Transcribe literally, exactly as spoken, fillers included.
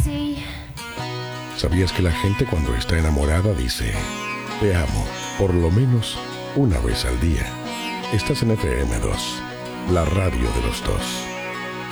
¿Sabías que la gente cuando está enamorada dice te amo por lo menos una vez al día? Estás en F M dos, la radio de los dos.